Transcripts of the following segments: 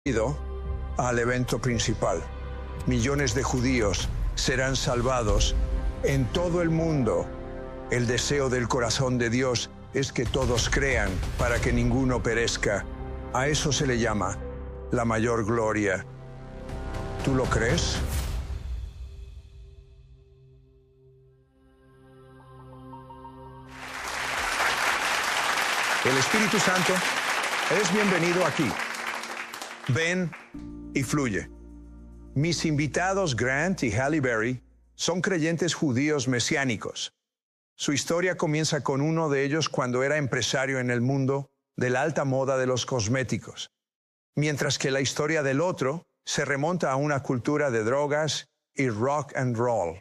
Ido al evento principal. Millones de judíos serán salvados en todo el mundo. El deseo del corazón de Dios es que todos crean para que ninguno perezca. A eso se le llama la mayor gloria. ¿Tú lo crees? El Espíritu Santo es bienvenido aquí. Ven y fluye. Mis invitados Grant y Halle Berry son creyentes judíos mesiánicos. Su historia comienza con uno de ellos cuando era empresario en el mundo de la alta moda de los cosméticos, mientras que la historia del otro se remonta a una cultura de drogas y rock and roll.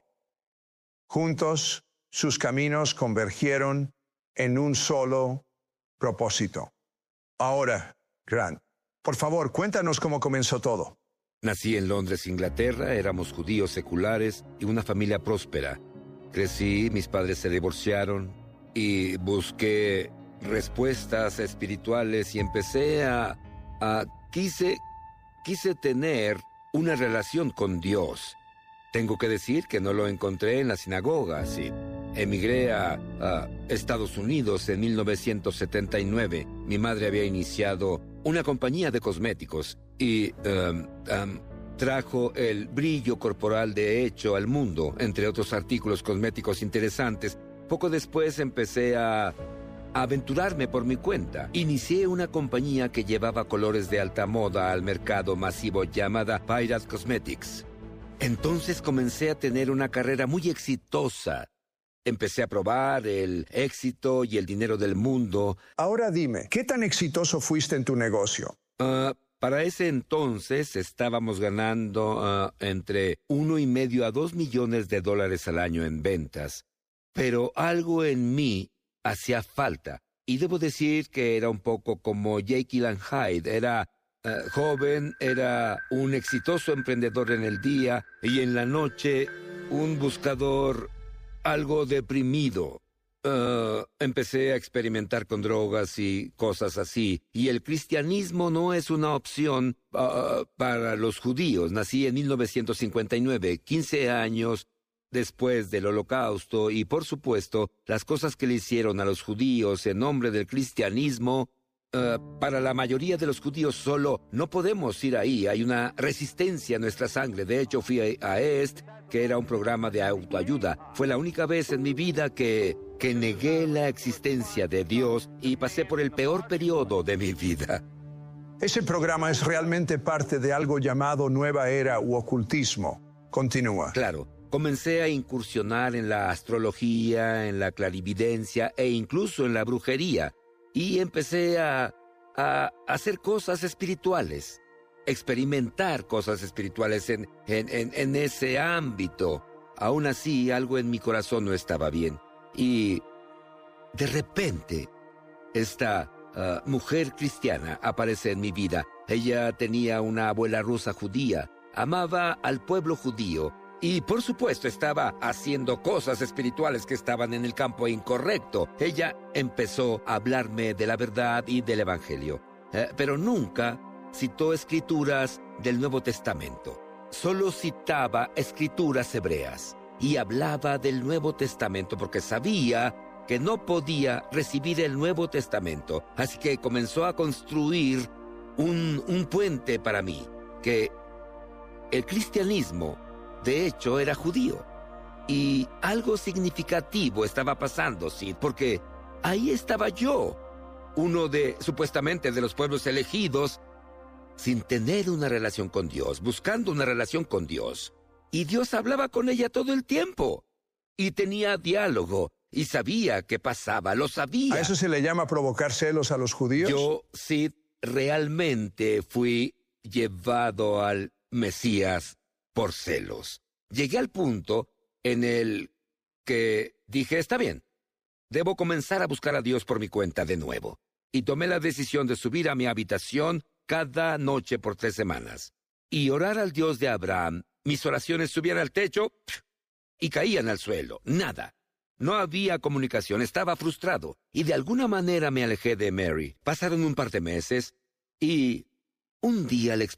Juntos, sus caminos convergieron en un solo propósito. Ahora, Grant, por favor, cuéntanos cómo comenzó todo. Nací en Londres, Inglaterra, éramos judíos seculares y una familia próspera. Crecí, mis padres se divorciaron y busqué respuestas espirituales y empecé quise tener una relación con Dios. Tengo que decir que no lo encontré en la sinagoga, sí. Emigré a Estados Unidos en 1979. Mi madre había iniciado una compañía de cosméticos y trajo el brillo corporal de hecho al mundo, entre otros artículos cosméticos interesantes. Poco después empecé a aventurarme por mi cuenta. Inicié una compañía que llevaba colores de alta moda al mercado masivo llamada Pirate Cosmetics. Entonces comencé a tener una carrera muy exitosa. Empecé a probar el éxito y el dinero del mundo. Ahora dime, ¿qué tan exitoso fuiste en tu negocio? Para ese entonces estábamos ganando entre 1,5 a 2 millones de dólares al año en ventas. Pero algo en mí hacía falta. Y debo decir que era un poco como Jekyll and Hyde. Era joven, era un exitoso emprendedor en el día y en la noche un buscador algo deprimido. Empecé a experimentar con drogas y cosas así. Y el cristianismo no es una opción para los judíos. Nací en 1959, 15 años después del Holocausto. Y por supuesto, las cosas que le hicieron a los judíos en nombre del cristianismo, para la mayoría de los judíos solo no podemos ir ahí. Hay una resistencia a nuestra sangre. De hecho, fui a EST, que era un programa de autoayuda. Fue la única vez en mi vida que negué la existencia de Dios y pasé por el peor periodo de mi vida. Ese programa es realmente parte de algo llamado Nueva Era u ocultismo. Continúa. Claro. Comencé a incursionar en la astrología, en la clarividencia e incluso en la brujería. Y empecé a hacer cosas espirituales, experimentar cosas espirituales en ese ámbito. Aún así, algo en mi corazón no estaba bien. Y de repente, esta mujer cristiana aparece en mi vida. Ella tenía una abuela rusa judía, amaba al pueblo judío. Y, por supuesto, estaba haciendo cosas espirituales que estaban en el campo incorrecto. Ella empezó a hablarme de la verdad y del Evangelio. Pero nunca citó escrituras del Nuevo Testamento. Solo citaba escrituras hebreas. Y hablaba del Nuevo Testamento porque sabía que no podía recibir el Nuevo Testamento. Así que comenzó a construir un puente para mí. Que el cristianismo, de hecho, era judío. Y algo significativo estaba pasando, sí, porque ahí estaba yo, uno supuestamente de los pueblos elegidos, sin tener una relación con Dios, buscando una relación con Dios. Y Dios hablaba con ella todo el tiempo. Y tenía diálogo, y sabía qué pasaba, lo sabía. ¿A eso se le llama provocar celos a los judíos? Yo sí realmente fui llevado al Mesías por celos. Llegué al punto en el que dije, está bien, debo comenzar a buscar a Dios por mi cuenta de nuevo. Y tomé la decisión de subir a mi habitación cada noche por 3 semanas. Y orar al Dios de Abraham. Mis oraciones subían al techo y caían al suelo. Nada. No había comunicación, estaba frustrado. Y de alguna manera me alejé de Mary. Pasaron un par de meses y un día le expliqué